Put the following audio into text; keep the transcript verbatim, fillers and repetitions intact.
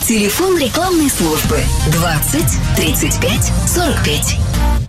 Телефон рекламной службы двадцать тридцать пять сорок пять.